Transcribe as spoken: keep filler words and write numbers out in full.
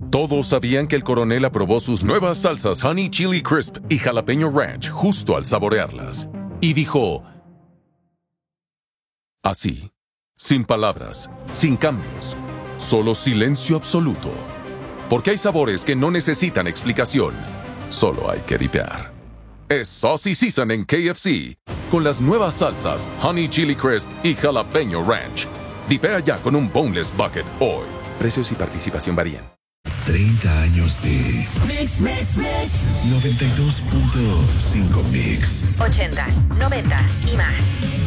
Todos sabían que el coronel aprobó sus nuevas salsas Honey Chili Crisp y Jalapeño Ranch justo al saborearlas. Y dijo... así, sin palabras, sin cambios, solo silencio absoluto. Porque hay sabores que no necesitan explicación, solo hay que dipear. Es Saucy Season en K F C, con las nuevas salsas Honey Chili Crisp y Jalapeño Ranch. Dipea ya con un Boneless Bucket hoy. Precios y participación varían. treinta años de Mix, Mix, Mix. noventa y dos punto cinco Mix. ochentas, noventas y más.